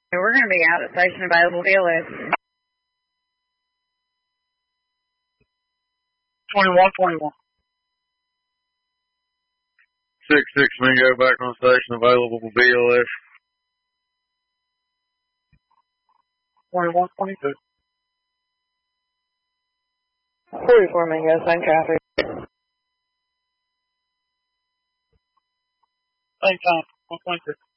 We're going to be out at station available BLS. 2121. 66 Mingo back on station available for BLS. 2122. 44 Mingo, same traffic. Same time, 122.